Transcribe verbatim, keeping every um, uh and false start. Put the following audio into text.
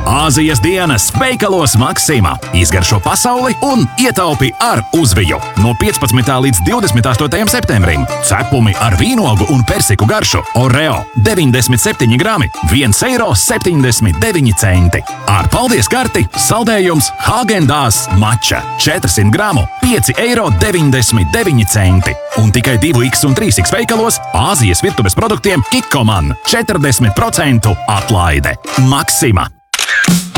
Āzijas dienas veikalos Maksima. Izgaršo pasauli un ietaupi ar uzviju. No piecpadsmitā līdz divdesmit astotajam septembrim. Cepumi ar vīnogu un persiku garšu. Oreo deviņdesmit septiņi grami, viens eiro septiņdesmit deviņi centi. Ar paldies karti saldējums Häagen-Dazs mača četrsimt gramu, pieci eiro deviņdesmit deviņi centi. Un tikai divi iks un trīs iks veikalos Āzijas virtuves produktiem Kikkoman četrdesmit procentu atlaide. Maksima.